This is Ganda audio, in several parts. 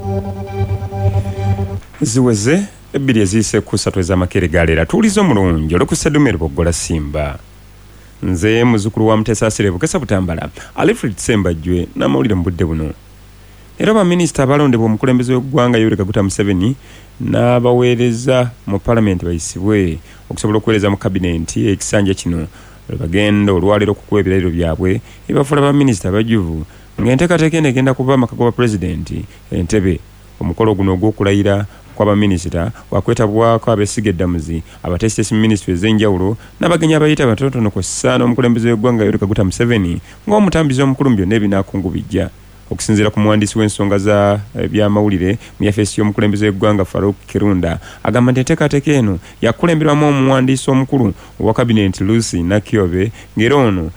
ziweze ebbiri eziyise ku 3 ez'amakere galera tuuliza omulungi olw'okusedumere boggola simba nze muzukulu wa Mutesa Bukesa Butambala Alfred Sembajjwe n'amawulire mu budde buno. Era baminisita abalondebwa omukulembeze w'eggwanga Yoweri Kaguta Museveni n'abaweereza mu palamenti bayisibwe okusobola okuweereza mu kabinenti ekisanja kino bagenda olwaleero okukuba ebirayiro byabwe ebafuula baminisita abajjuvu ng'enteekateeka eno egenda kuba amaka g'obwa pulezidenti Entebbe. Omukolo guno ogw'okulayira kw'abaminisita wakwetabwako abeesiga eddamuzi abateesiteesi mu minisitule ez'enjawulo n'abagenyi abayita batonotono kw'ossa n'omukulembeze w'eggwanga Yoweri Kaguta Museveni ng'omutambuzi omukulu mu byonna ebinaakungu bijja. Okusinziira ku muwandiisi w'ensonga za by'amawulire mu yafeesi y'omukulembeze w'eggwanga Farouk Kirunda agamba nti enteekateeka eno yakulemberwamu omuwandiisi omukulu owa kabinenti Lucy Nakyobe ng'era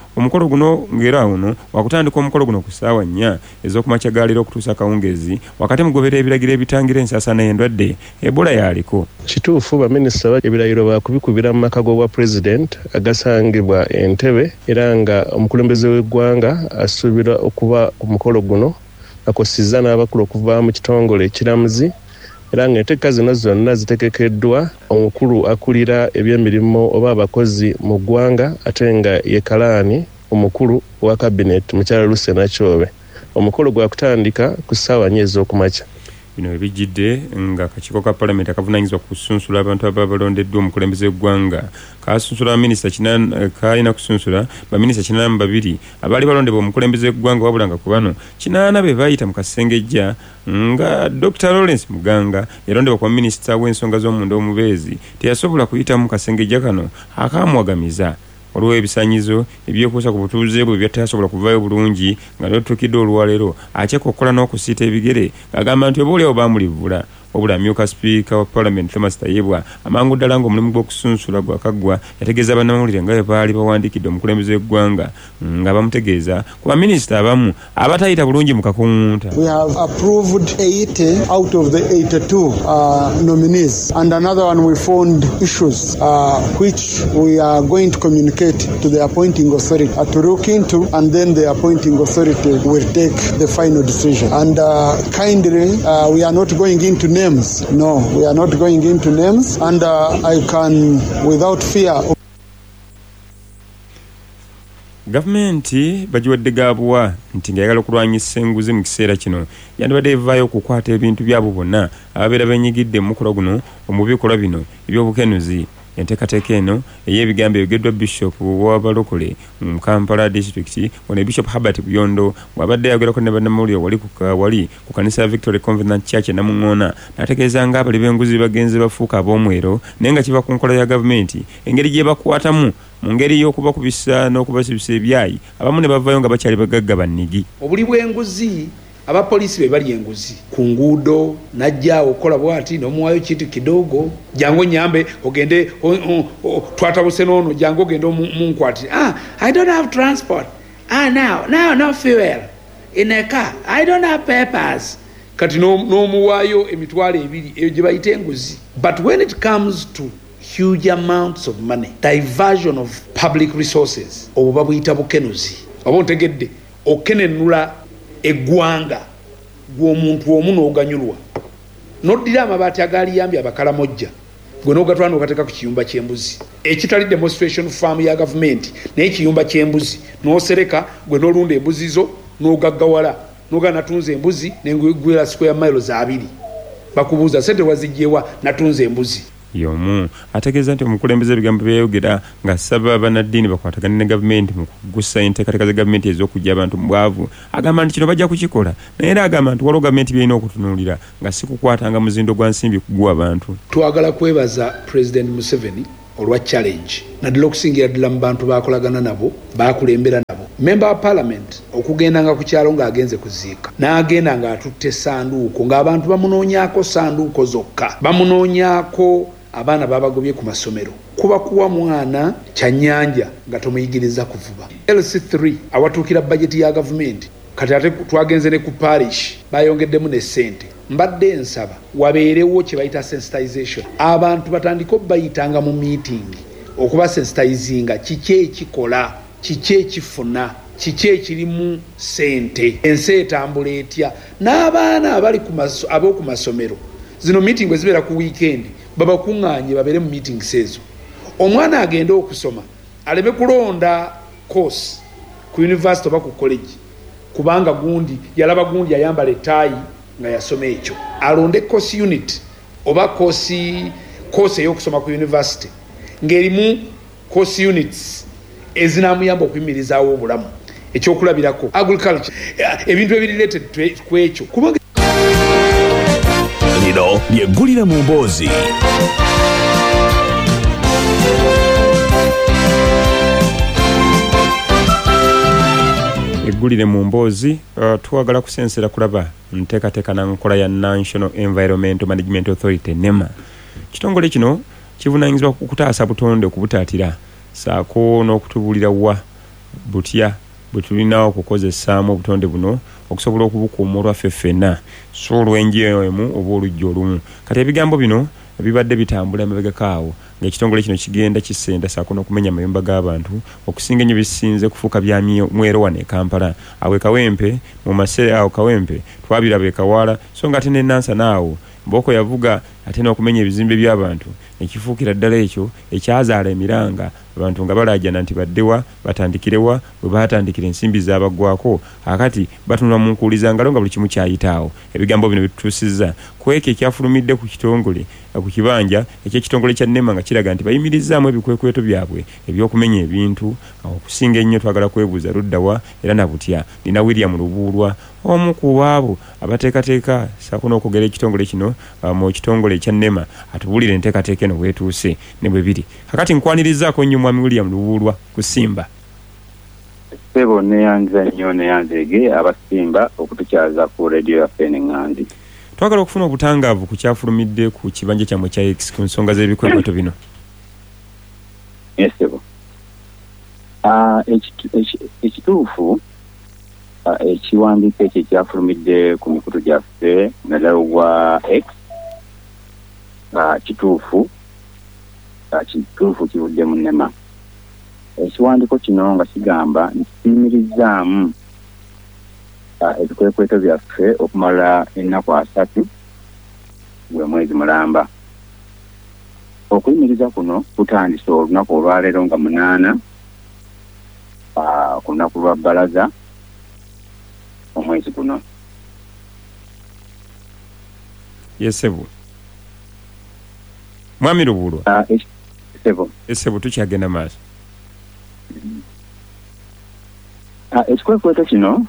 ono wakutandika omukolo guno ku ssaawa 4 ez'okumakya galeero okutuusa akawungeezi wakati mu goberera ebiragiro ebitangira ensaasaana y'endwadde Ebola yaliko. Kituufu baminisita ebirayiro bakubikubira mu maka g'obwa pulezidenti agasangibwa Entebbe era nga omukulembeze w'eggwanga asuubirwa okuba ku mukolo guno akosizza n'abakulu okuva mu kitongole ekiramuzi era ng'enteeka zino zonna zitegekeddwa omukulu akulira eby'emirimu oba abakozi mu ggwanga ate nga ye kalaani omukulu wa kabineti mukyala Lucy Nakyobe. Omukolo gwa kutandika ku ssaawa 4 ez'okumakya. Bino ebijjidde nga akakiiko ka palamenti akavunaanyizibwa ku kusunsula abantu abalondeddwa omukulembeze w'eggwanga kasunsula kalina kusunsula baminisita 82 abaali balondebwa omukulembeze w'eggwanga wabula nga ku bano 80 be baayita mu kasengejja nga Dr. Lawrence Muganga yalondebwa kwa minisita w'ensonga z'omunda omubeezi teyasobola kuyitamu mu kasengejja kano akaamwagamiza olw'ebisanyizo ebyokuusa ku butuuze bwe byatasobola kuvaayo bulungi nga n'otuukidde olwaleero akyeka okukola n'okusiita ebigere ng'agamba nti obaolyawo baamulivula wabula amyuka sipiika wa palamenti Thomas Tayebwa amangu ddala ng'omulimu gw'okusunsula gwakaggwa yategeeza bannamawulire nga bwe baali bawandiikidde omukulembeze w'eggwanga nga bamutegeeza ku baminisita abamu abatayita bulungi mu kakungunta. We have approved 80 out of the 82 nominees and another one we found issues which we are going to communicate to the appointing authority to look into, and then the appointing authority will take the final decision. And kindly we are not going into names. No, we are not going into names, and I can without fear. Gavumenti bagiwadde gaabwa nti ng'ayagala okulwanyisa enguzi mu kiseera kino yandibadde evaayo okukwata ebintu byabo bonna ababeera benyigidde mu mukolo guno omubikolwa bino eby'obukenuzi. Enteekateeka eno ey'ebigambo eyogeddwa Bishop w'abalokole mu Kampala District wano Bishop Herbert Buyondo bw'abadde ayogerako ne bannamawulire wali ku kanisa ya Victory Covenant Church e Namuŋŋoona n'ategeeza ng'abali b'enguzi bagenze bafuuka ab'omwero naye nga kiva ku nkola ya gavumenti engeri gye bakwatamu mu ngeri y'okubakubisa n'okubasibisa ebyayi abamu ne bavaayo nga bakyali bagagga bannigi. Obuli bw'enguzi abapoliisi be bali enguzi ku nguudo najjaawo okola bwati n'omuwaayo kintu kidogo jangu nyambe ogende twatabuse n'ono jangu ogende munkwati. I don't have transport. No fuel in a car. I don't have papers. Kati n'omuwaayo emitwalo 2 eyo gye bayita enguzi. But when it comes to huge amounts of money, diversion of public resources, obuba buyita bukenuzi. Oba ontegedde okenenula eggwanga gw'omuntu omu n'oganyulwa n'oddira amabaati agaliyambye abakalamojja gwe n'ogatwala n'ogateeka ku kiyumba ky'embuzi ekitali demonstration farm ya gavumenti naye ekiyumba ky'embuzi n'osereka gwe n'olunda embuzi zo n'ogaggawala n'oga natunze embuzi n'engwira square miles 2 bakubuuza sente wazijjewa natunze embuzi. Yomu ategeeza nti omukulembeze ebigambo byayogera ng'asaba bannaddiini bakwatagane ne gavumenti mu kugusa enteekateeka za gavumenti ez'okujja abantu mu bwavu. Agamba nti kino bajja kukikola naye era agamba nti waliwo gavumenti byalina okutunuulira nga si kukwatanga muzindo gwa nsimbi kugwa abantu. Twagala kwebaza President Museveni olwa challenge naddala okusingira ddala mu bantu bakolagana nabo bakulembera nabo. Member wa Parliament okugenda nga ku kyalo ng'agenze kuziika n'agenda ng'atutte essanduuko ng'abantu bamunoonyaako ssanduuko zokka bamunoonyaako abaana babagobye ku masomero kuba kuwa mwana kyannyanja nga tomuyigiriza kuvuba. LC3 awatuukira bajeti ya gavumenti kati ate twagenze ne ku parish bayongeddemu ne ssente. Mbadde nsaba wabeerewo kye bayita sensitization abantu batandika obbayitanga mu meeting okuba sensitizinga kiki ekikola kiki ekifuna kiki ekirimu sente ensi etambula etya n'abaana abali ab'oku masomero zino meeting ezibeera ku weekend babakuŋŋaanye babeere mu meetings ezo omwana agenda okusoma aleme kulonda course ku university oba ku college kubanga gundi yalaba gundi ayambala ettaayi nga yasoma ekyo alonde course unit oba course ey'okusoma ku university ng'erimu course units ezinamuyamba okuyimirizaawo obulamu ekyokulabirako agriculture ebintu ebirelated ku ekyo kubanga lino lyeggulire mu mboozi eggulire mu mboozi twagala kusensera kulaba nteekateeka na nkola ya National Environmental Management Authority NEMA. Kitongole kino kivunaanyizibwa ku kutaasa butonde okubutaatira saako n'okutubuulira wa butya bwe tulina okukozesaamu obutonde buno okusobola okubukuuma olwaffe ffenna so olw'enju emu oba olujja olumu. Kati ebigambo bino bibadde bitambula emabegakaawo ng'ekitongole kino kigenda kisenda saako n'okumenya amayumba g'abantu okusinga ennyo bisinze kufuuka bya mwero wano e Kampala awo e Kawempe mu masere awo Kawempe twabiraba e Kawala so ng'ate ne Nansa naawo Mboko yavuga ate n'okumenya ebizimbe by'abantu ekifuukira ddala ekyo ekyazaala emiranga abantu nga balaajana nti baddewa batandikirewa bwe baatandikira ensimbi z'abaggwako akati batunula mu nkuulizangalo nga buli kimu kyayitaawo. Ebigambo bino bitutusizza kweke ekyafulumidde ku kitongole ku kibanja eky'ekitongole kya NEMA nga kiraga nti bayimirizzaamu ebikwekweto byabwe eby'okumenya ebintu okusinga ennyo twagala kwebuuza luddawa era na butya. Nina William Lubuulwa omu ku baabo abateekateeka saako n'okwogera ekitongole kino mu kitongole ekya NEMA atubuulire enteekateeka eno bwetuuse ne bwe biri. Kakati nkwanirizaako nnyo mwami William Lubuulwa ku Simba. Sebo neyanza nnyo neyanzege abasimba okutukyaza ku radio yaffe n'eŋŋandi. Twagala okufuna obutangaavu ku kyafulumidde ku kibanja kyammwe kya X ku nsonga z'ebikwekweto bino. Yes, sebo. Ekituufu ekiwandiiko ekyo ekyafulumidde ku mikutu gyaffe naddala ogwa X kituufu kivudde mu NEMA. Ekiwandiiko kino nga kigamba nti kiyimirizzaamu ebikwekweto byaffe okumala ennaku 3 gwe mwezi mulamba. Okuyimiriza kuno kutandise olunaku olwaleero nga 8 ku lunaku lwa bbalaza omwezi guno. Yesebu mwami Lubuulwa Esebu tukyagenda maaso. Ekikwekweto kino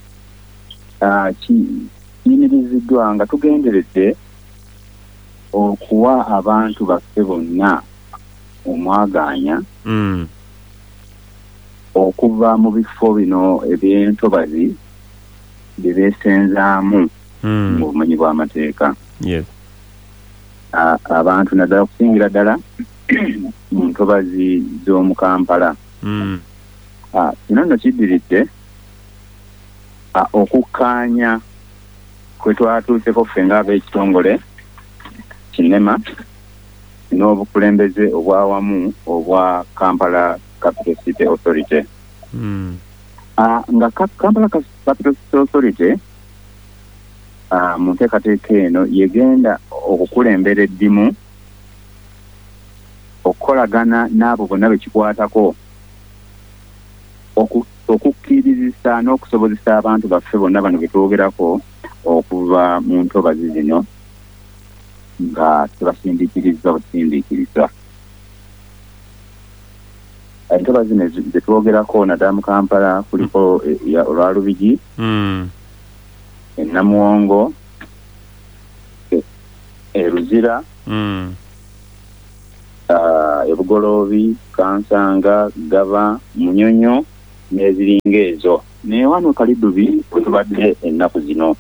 kiyimiriziddwa nga tugenderedde okuwa abantu baffe bonna omwagaanya okuva mu bifo bino eby'entobazi bye beesenzaamu mu bumanyi bw'amateeka. Abantu naddala okusingira ddala mu ntobazi z'omu Kampala. Kino nno kiddiridde okukkaanya kwe twatuuseko ffe ng'ab'ekitongole kinema n'obukulembeze obwawamu obwa Kampala Capital City Authority. Nga Kampala Capital City Authority mu nteekateeka eno yegenda okukulembera eddimu okukolagana n'abo bonna be kikwatako okukkirizisa n'okusobozesa abantu baffe bonna bano be twogerako okuva mu ntobazi zino nga tebasindiikiriza busindiikiriza. Entobazi zino ze twogerako naddala mu Kampala kuliko olwalubigi, Namuwongo, Ruzira, Ebugoloobi, Kansanga, Gaba, Munyonyo n'eziringa ezo. Naye wano Kalidubi we tubadde ennaku zino.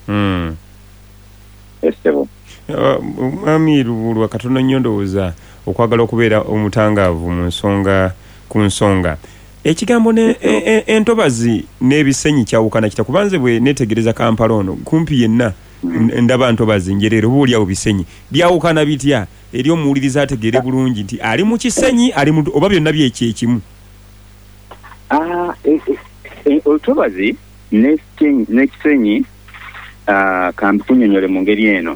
Esebo. Mwami Lubuulwa katono nnyo ndowooza okwagala okubeera omutangaavu ku nsonga. Ekigambo entobazi n'ebisenyi kyawukana kita kubanze bwe netegereza Kampala ono kumpi yenna ndaba ntobazi njereero obuulyawo bisenyi byawukana bitya eri omuwuliriza ategeere bulungi nti ali mu kisenyi ali mu oba byonna byekyekimu. olutobazi n'ekisenyi kambikunnyonnyole mu ngeri eno.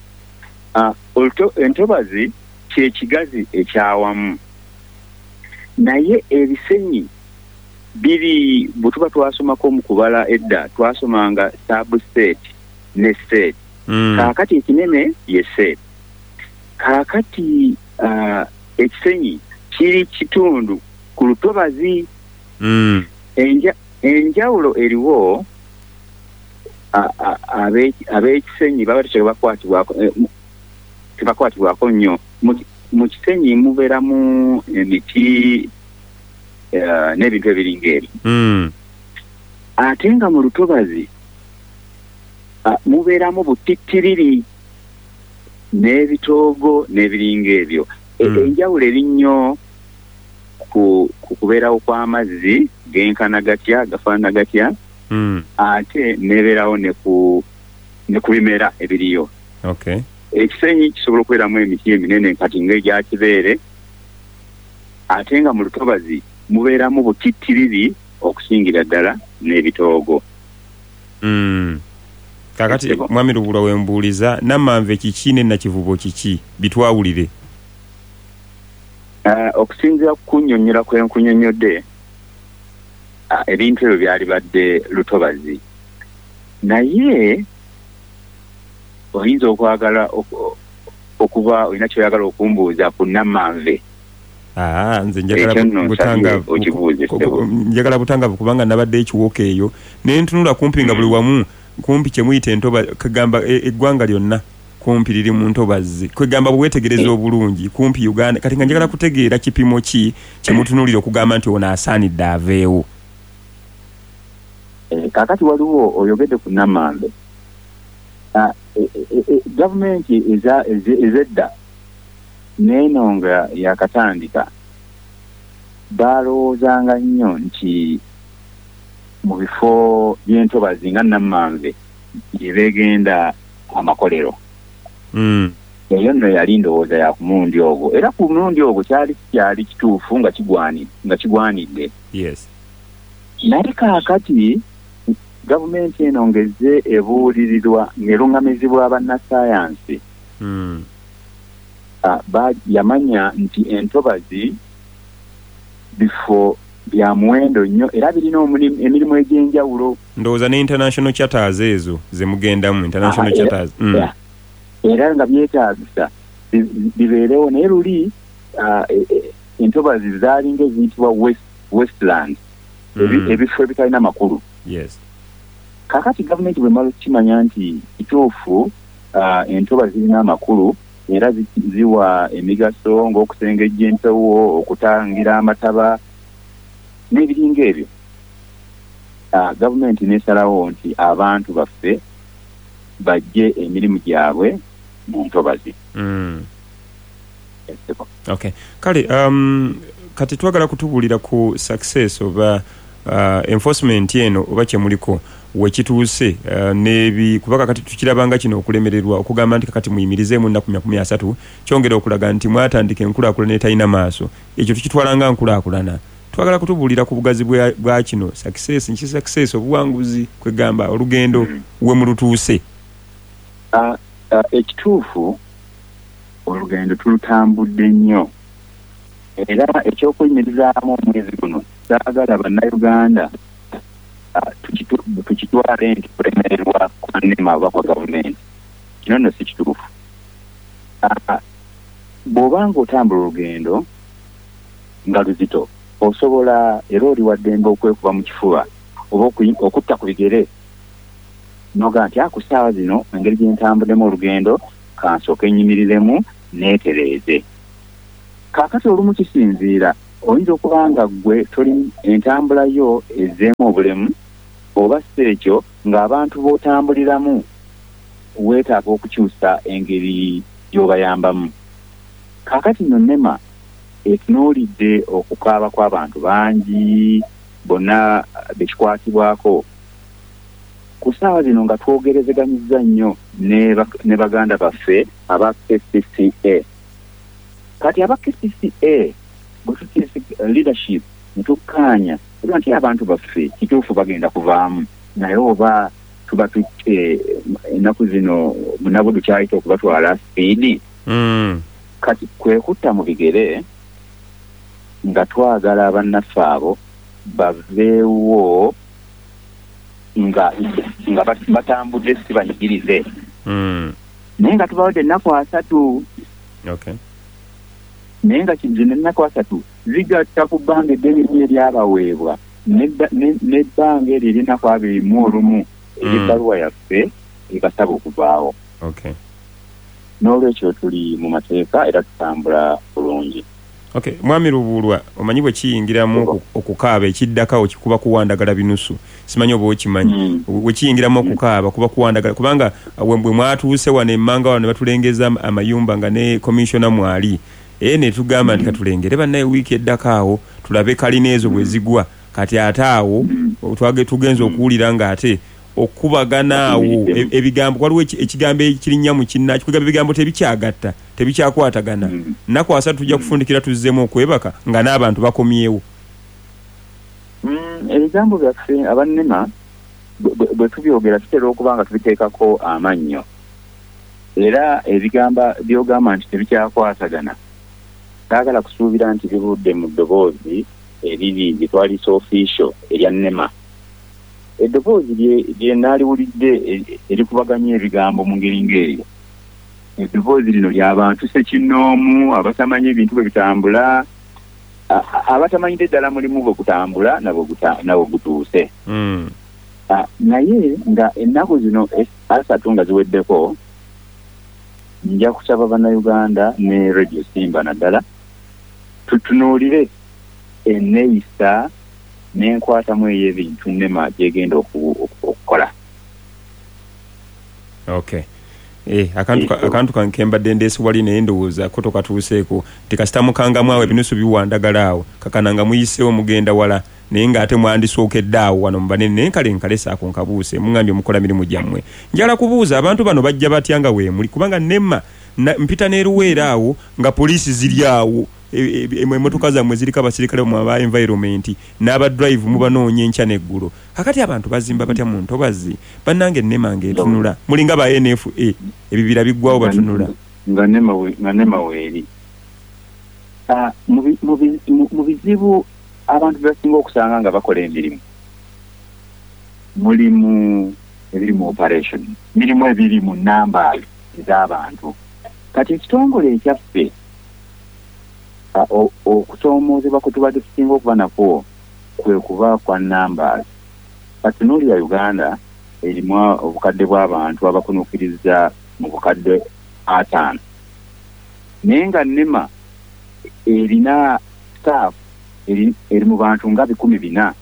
Entobazi kyekigazi ekyawamu, naye ebisenyi biri bwe tuba twasomako mu kubala edda twasomanga subset ne set. Kaakati ekinene ye set. Kaakati ekisenyi kiri kitundu ku lutobazi. Enjawulo eriwo, ab'ekisenyi baba tebakwatibwako nnyo. Mu kisenyi mubeeramu emiti n'ebintu ebiringa ebyo. Ate nga mu lutobazi mubeeramu butittiriri n'ebitoogo n'ebiringa ebyo. Enjawulo eri nnyo ku kubeerawo kw'amazzi genkana gatya, gafaanana gatya, ate nebeerawo ne ku bimera ebiriyo. Ekisenyi kisobola okubeeramu emiti eminene kati ng'egya kibeere, ate nga mu lutobazi mubeeramu butittiriri okusingira ddala n'ebitoogo. Kakati mwami Lubulwa wembuuliza, Namanve kiki ne Nakivubo kiki? Bitwawulire. Okusinziira ku kunnyonnyola kwe nkunnyonnyodde, ebintu ebyo byali badde lutobazi, naye oyinza okwagala okuba olina kyoyagala okumbuuza ku Namanve. Nze njagala butangavu kubanga nabadde ekiwooka eyo nentunula kumpi nga buli wamu kumpi kyemuyita entoba kagamba eggwanga lyonna kumpi liri mu ntobazi. Kwegamba bwetegereza obulungi kumpi Uganda. Kati nga njagala kutegeera kipimo ki kyemutunulira okugamba nti ono asaanidde aveewo. Kaakati waliwo oyogedde ku Namanve. Gavumenti ezedda n'eno nga yakatandika balowoozanga nnyo nti mu bifo by'entobazi nga Namanve gye beegenda amakolero. Eyo nno yali ndowooza ya ku mulundi ogwo, era ku mulundi ogwo kyali kituufu nga kigwanidde. Naye kaakati gavumenti eno ngezze ebuulirirwa ng'erungamizibwa bannasayansi. Yamanya nti entobazi bifo bya muwendo nnyo era birina emirimu egy'enjawulo. Ndowooza ne international charters ezo ze mugendamu, international charters. Era nga byetaagisa bibeerewo, naye luli entobazi zaalinga eziyitibwa westland, ebifo ebitalina makulu. Kaakati gavumenti bwe mala okukimanya nti kituufu entobazi zirina amakulu era ziwa emigaso ng'okusengejja empewo, okutangira amataba n'ebiringa ebyo, gavumenti n'esalawo nti abantu baffe bajje emirimu gyabwe mu ntobazi. Kale kati twagala kutubuulira ku success oba enforcement eno oba kyemuliko wekituuse kubaka kati tukirabanga kino okulemererwa okugamba nti kakati muyimirizeemu ennaku 30 kyongera okulaga nti mwatandika enkulaakulana etalina maaso. Ekyo tukitwalanga nkulaakulana. Twagala kutubuulira ku bugazi bwa kino success obuwanguzi kwegamba olugendo we mulutuuse. Ekituufu olugendo tulutambudde nnyo, era ekyokuyimirizaamu omwezi guno saagala bannayuganda tukitwale nti kulemererwa kwa NEMA oba kwa gavumenti. Kino nno si kituufu. Bw'obanga otambula olugendo nga luzito osobola era oli waddembe okwekuba mu kifuba oba okutta ku bigere noga nti ku ssaawa zino engeri gye ntambuddemu olugendo kansooke ennyimiriremu neetereeze. Kaakati olumu kisinziira, oyinza okuba nga ggwe toli entambula yo ezzeemu obulemu oba si ekyo ng'abantu b'otambuliramu weetaaga okukyusa engeri gy'obayambamu. Kaakati nno NEMA etunuulidde okukaaba kw'abantu bangi bonna bekikwatibwako ku ssaawa zino nga twogerezeganyizza nnyo ne baganda baffe aba KCCA. Kati aba KCCA bwe tuteesa leadership ne tukkaanya nti abantu baffe kituufu bagenda kuvaamu naye oba tuba ennaku zino nabo tukyayita okubatwala sipiidi kati kwekutta mu bigere nga twagala abannaffe abo baveewo nga batambudde si banyigirize naye nga tubawadde ennaku 3 naye nga zino ennaku 3 zigatta ku bbanga eddene eryabaweebwa n'ebbanga eryo ery'ennaku 21 ery'ebbaluwa yaffe ebasaba okuvaawo n'olwekyo tuli mu mateeka era tutambula bulungi. Mwami Lubuulwa, omanyi bwe kiyingiramu okukaaba ekiddako okikuba kuwandagala binusu simanyi oba okimanyi bwe kiyingiramu okukaaba kuba kuwandagala kubanga bwe mwatuuse wano emmanga wano ne batulengeza amayumba nga ne komishona mwali ne tugamba nti katulengere bannaye wiiki eddako awo tulabe kalina ezo bwe zigwa kati ate awo tugenza okuwulira nga ate okubagana awo ebigambo waliwo ekigambo ekirinnya mu kinnakyo kugamba ebigambo tebikyagatta tebikyakwatagana nnaku 3 tujja kufundikira tuzzeemu okwebaka nga n'abantu bakomyewo. Ebigambo byaffe abannema bwe tubyogera tutera okuba nga tubiteekako amannyo era ebigamba byogamba nti tebikyakwatagana taagala kusuubira nti bivudde mu ddoboozi eriri lye twalisa official erya nnema. Eddoboozi lye naaliwulidde erikubaganya ebigambo mu ngeri ng'eyo. Eddoboozi lino ly'abantu sekinnoomu abatamanyi ebintu bwe bitambula abatamanyidde ddala mulimu bwe gutambula nabo gutuuse. Naye nga ennaku zino 3 nga ziweddeko nja kusaba bannayuganda ne Radio Simba naddala tutunuulire enneeyisa n'enkwatamu ey'ebintu nnema gyegenda okukola. Akantu kankembadde ndeesi wali naye ndowooza ko tokatuuseeko tikasitamukangamu awo ebinusu biwandagala awo kakananga muyiseewo mugenda wala naye ng'ate mwandisookedde awo wano mubanene naye nkale saako nkabuuse mungambye mukola mirimu gyammwe. Njala kubuuza abantu bano bajja batya nga weemuli kubanga nemma mpita n'eruweera awo nga poliisi ziri awo emmotoka zammwe ziriko abasirikale mu aba environment n'abadrive mubanoonya enkya n'eggulo kakati abantu bazimba batya mu ntobazi bannange ennema ng'etunula mulinga ba NFA ebibira biggwawo batunula nga nnema weeri. Mu bizibu abantu bebasinga okusanga nga bakola emirimu mulimu ebiri mu operation mirimu ebiri mu namba ez'abantu kati ekitongole ekyaffe okusoomoozebwa kwe tubadde tusinga okuba nakwo kwe kuba kwa namba. Katunuulira Uganda erimu obukadde bw'abantu abakunuukiriza mu bukadde 5 naye nga nnema erina staff eri mu bantu nga 400.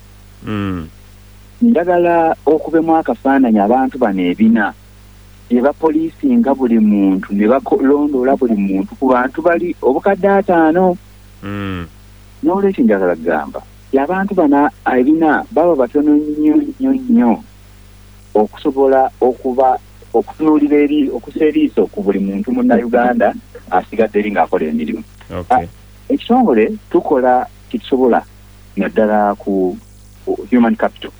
Njagala okubemu akafaananyi abantu bano 4 eba poliisi nga buli muntu ne bakolondoola buli muntu ku bantu bali obukadde 5. N'olwekyo njagala kugamba abantu bano 4 baba batono nnyo okusobola okutunuulira okuseeriisa ku buli muntu munnayuganda asigadde eri ng'akola emirimu. Ekitongole tukola kitusobola naddala ku human capital.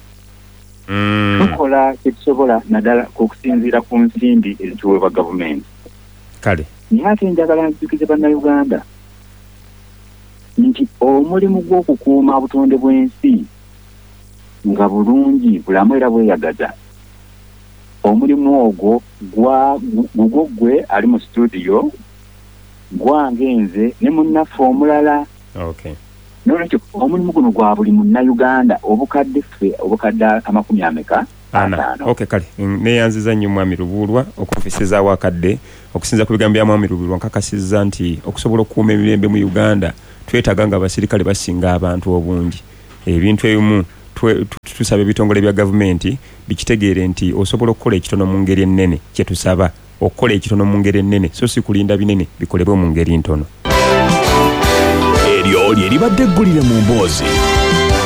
Tukola kitusobola naddala kusinziira ku nsimbi ezituweebwa gavumenti. Kale naye ate njagala nzikize bannayuganda nti omulimu gw'okukuuma obutonde bw'ensi nga bulungi bulamu era bweyagaza omulimu ogwo gwe ali mu studio gwange nze ne munnaffe omulala. N'olwekyo omulimu guno gwa buli munnayuganda obukadde 50 kale neyanziza nnyo Mwami Lubuulwa okufisizaawo akadde okusinza ku bigambo bya Mwami Lubuulwa nkakasizza nti okusobola okukuuma emirembe mu Uganda twetaaga nga abasirikale basinga abantu obungi. Ebintu ebimu tusaba ebitongole bya gavumenti bikitegeere nti osobola okukola ekitono mu ngeri ennene kye tusaba okukola ekitono mu ngeri ennene so si kulinda binene bikolebwe mu ngeri ntono. Eryo lye libadde eggulire mu mboozi.